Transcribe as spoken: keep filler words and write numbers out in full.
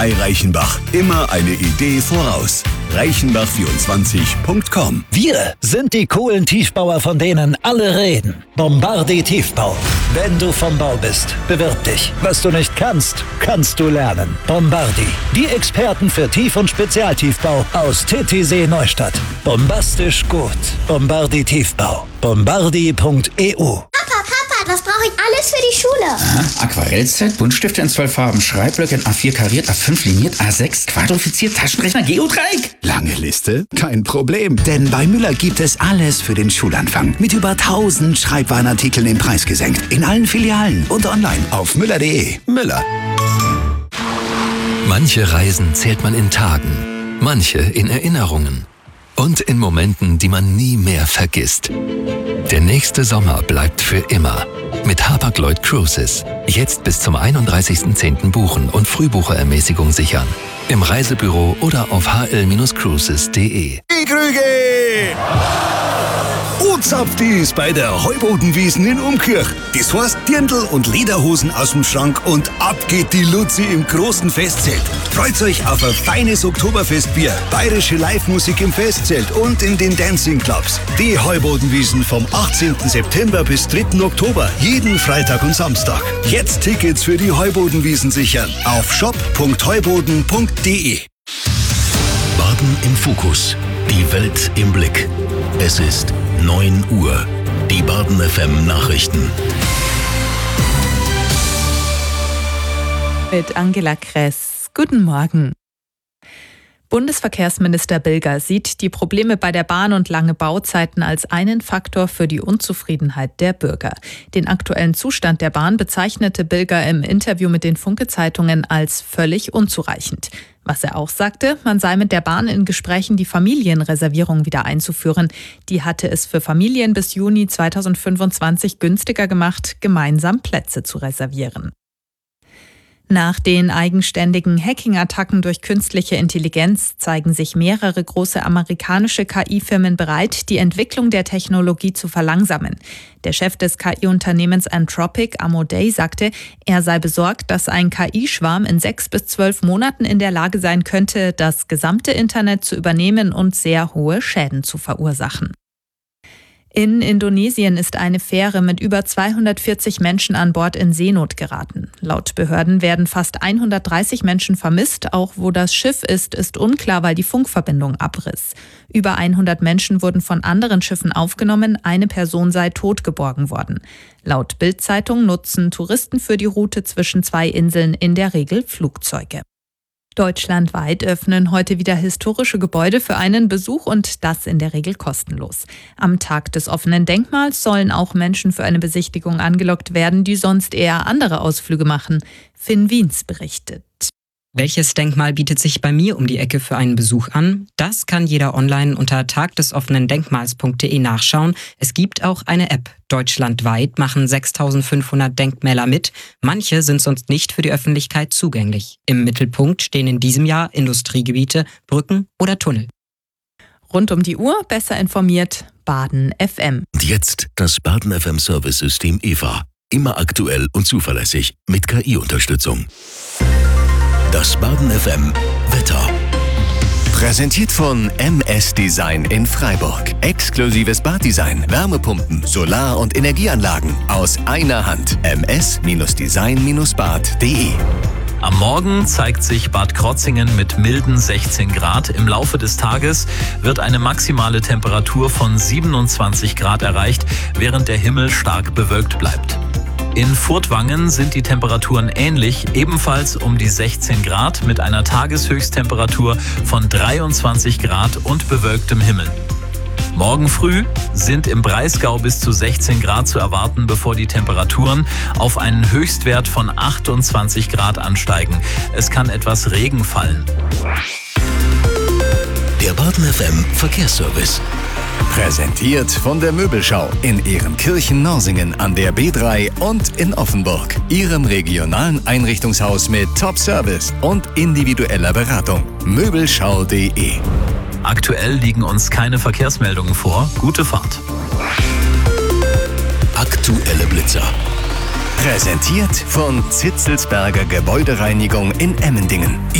drei Reichenbach. Immer eine Idee voraus. reichenbach vierundzwanzig punkt com. Wir sind die coolen Tiefbauer, von denen alle reden. Bombardi Tiefbau. Wenn du vom Bau bist, bewirb dich. Was du nicht kannst, kannst du lernen. Bombardi. Die Experten für Tief- und Spezialtiefbau aus Titisee Neustadt. Bombastisch gut. Bombardi Tiefbau. Bombardi punkt e u. Papa, Papa, was brauche ich alles für die Schule? Aha, Aquarellset, Buntstifte in zwölf Farben, Schreibblöcke in A vier kariert, A fünf liniert, A sechs quadrifiziert, Taschenrechner, Geodreieck. Lange Liste? Kein Problem. Denn bei Müller gibt es alles für den Schulanfang. Mit über tausend Schreibwarenartikeln im Preis gesenkt. In allen Filialen und online auf müller punkt de. Müller. Manche Reisen zählt man in Tagen, manche in Erinnerungen und in Momenten, die man nie mehr vergisst. Der nächste Sommer bleibt für immer. Mit Hapag-Lloyd Cruises. Jetzt bis zum einunddreißigsten zehnten buchen und Frühbucherermäßigung sichern. Im Reisebüro oder auf h l Cruises punkt de. Die Krüge! Uzapftis bei der Heubodenwiesen in Umkirch. Das heißt Dirndl und Lederhosen aus dem Schrank und ab geht die Luzi im großen Festzelt. Freut euch auf ein feines Oktoberfestbier, bayerische Live-Musik im Festzelt und in den Dancing-Clubs. Die Heubodenwiesen vom achtzehnten September bis dritten Oktober, jeden Freitag und Samstag. Jetzt Tickets für die Heubodenwiesen sichern auf shop punkt heuboden punkt de. Baden im Fokus. Die Welt im Blick. Es ist neun Uhr. Die Baden F M Nachrichten. Mit Angela Kress. Guten Morgen. Bundesverkehrsminister Bilger sieht die Probleme bei der Bahn und lange Bauzeiten als einen Faktor für die Unzufriedenheit der Bürger. Den aktuellen Zustand der Bahn bezeichnete Bilger im Interview mit den Funke-Zeitungen als völlig unzureichend. Was er auch sagte, man sei mit der Bahn in Gesprächen, die Familienreservierung wieder einzuführen. Die hatte es für Familien bis Juni zweitausendfünfundzwanzig günstiger gemacht, gemeinsam Plätze zu reservieren. Nach den eigenständigen Hacking-Attacken durch künstliche Intelligenz zeigen sich mehrere große amerikanische K I-Firmen bereit, die Entwicklung der Technologie zu verlangsamen. Der Chef des K I-Unternehmens Anthropic, Amodei, sagte, er sei besorgt, dass ein K I-Schwarm in sechs bis zwölf Monaten in der Lage sein könnte, das gesamte Internet zu übernehmen und sehr hohe Schäden zu verursachen. In Indonesien ist eine Fähre mit über zweihundertvierzig Menschen an Bord in Seenot geraten. Laut Behörden werden fast hundertdreißig Menschen vermisst. Auch wo das Schiff ist, ist unklar, weil die Funkverbindung abriss. Über hundert Menschen wurden von anderen Schiffen aufgenommen. Eine Person sei tot geborgen worden. Laut Bild-Zeitung nutzen Touristen für die Route zwischen zwei Inseln in der Regel Flugzeuge. Deutschlandweit öffnen heute wieder historische Gebäude für einen Besuch und das in der Regel kostenlos. Am Tag des offenen Denkmals sollen auch Menschen für eine Besichtigung angelockt werden, die sonst eher andere Ausflüge machen. Finn Wiens berichtet. Welches Denkmal bietet sich bei mir um die Ecke für einen Besuch an? Das kann jeder online unter tagdesoffenendenkmals punkt de nachschauen. Es gibt auch eine App. Deutschlandweit machen sechstausendfünfhundert Denkmäler mit. Manche sind sonst nicht für die Öffentlichkeit zugänglich. Im Mittelpunkt stehen in diesem Jahr Industriegebiete, Brücken oder Tunnel. Rund um die Uhr besser informiert, Baden F M. Und jetzt das Baden F M Service-System E V A. Immer aktuell und zuverlässig mit K I-Unterstützung. Das Baden F M Wetter. Präsentiert von M S Design in Freiburg. Exklusives Baddesign, Wärmepumpen, Solar- und Energieanlagen aus einer Hand. m s design bad punkt de. Am Morgen zeigt sich Bad Krotzingen mit milden sechzehn Grad. Im Laufe des Tages wird eine maximale Temperatur von siebenundzwanzig Grad erreicht, während der Himmel stark bewölkt bleibt. In Furtwangen sind die Temperaturen ähnlich, ebenfalls um die sechzehn Grad mit einer Tageshöchsttemperatur von dreiundzwanzig Grad und bewölktem Himmel. Morgen früh sind im Breisgau bis zu sechzehn Grad zu erwarten, bevor die Temperaturen auf einen Höchstwert von achtundzwanzig Grad ansteigen. Es kann etwas Regen fallen. Der Baden F M Verkehrsservice. Präsentiert von der Möbelschau in Ehrenkirchen-Norsingen an der B drei und in Offenburg. Ihrem regionalen Einrichtungshaus mit Top-Service und individueller Beratung. Möbelschau punkt de. Aktuell liegen uns keine Verkehrsmeldungen vor. Gute Fahrt. Aktuelle Blitzer. Präsentiert von Zitzelsberger Gebäudereinigung in Emmendingen.